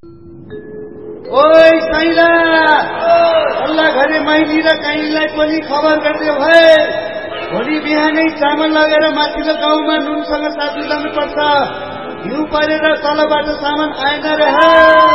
ओइ साइला अल्लाह घरे माइली र काइलीलाई पनि खबर गर्दै भए भोलि बिहानै चामल लगेर माथिल्लो गाउँमा नुनसँग साथी लानुपर्छ। हिउँ परेर तलबाट सामान आएन रहे।